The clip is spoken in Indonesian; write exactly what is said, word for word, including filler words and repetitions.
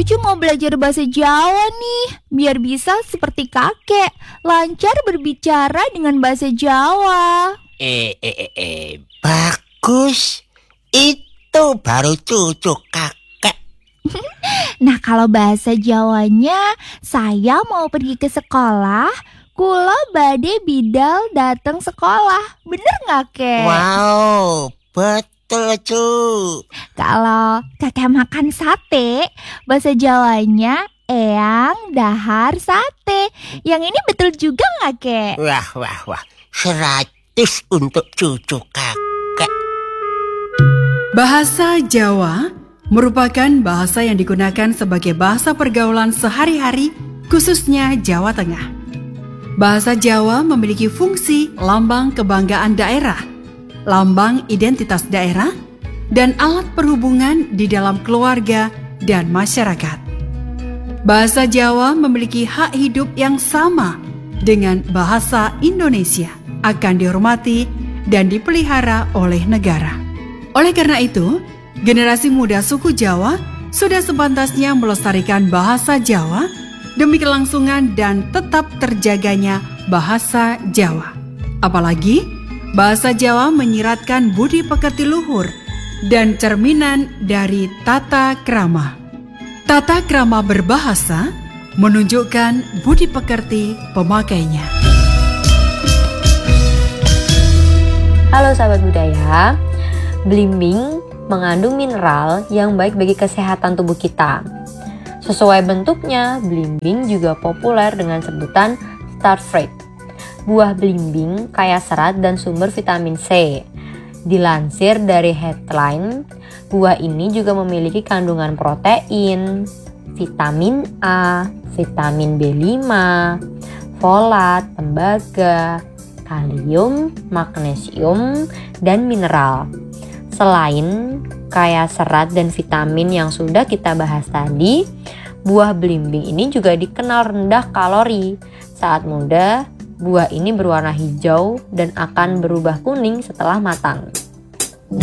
Cucu mau belajar bahasa Jawa nih, biar bisa seperti kakek, lancar berbicara dengan bahasa Jawa. Eh, eh, eh, eh, bagus. Itu baru cucu kakek. Nah, kalau bahasa Jawanya, saya mau pergi ke sekolah, kula bade bidal datang sekolah. Bener nggak, Kek? Wow, betul, Cu. Kalau kakek makan sate, bahasa Jawanya eyang dahar sate. Yang ini betul juga nggak, Kek? Wah, wah, wah. Seratus untuk cucu kakek. Bahasa Jawa merupakan bahasa yang digunakan sebagai bahasa pergaulan sehari-hari, khususnya Jawa Tengah. Bahasa Jawa memiliki fungsi lambang kebanggaan daerah, lambang identitas daerah, dan alat perhubungan di dalam keluarga dan masyarakat. Bahasa Jawa memiliki hak hidup yang sama dengan bahasa Indonesia, akan dihormati dan dipelihara oleh negara. Oleh karena itu, generasi muda suku Jawa sudah sepantasnya melestarikan bahasa Jawa demi kelangsungan dan tetap terjaganya bahasa Jawa. Apalagi, bahasa Jawa menyiratkan budi pekerti luhur dan cerminan dari tata krama. Tata krama berbahasa menunjukkan budi pekerti pemakainya. Halo sahabat budaya, belimbing mengandung mineral yang baik bagi kesehatan tubuh kita. Sesuai bentuknya, belimbing juga populer dengan sebutan star fruit. Buah belimbing kaya serat dan sumber vitamin C. Dilansir dari Headline, buah ini juga memiliki kandungan protein, vitamin A, vitamin B lima, folat, tembaga, kalium, magnesium, dan mineral. Selain kaya serat dan vitamin yang sudah kita bahas tadi, buah belimbing ini juga dikenal rendah kalori. Saat muda, buah ini berwarna hijau dan akan berubah kuning setelah matang.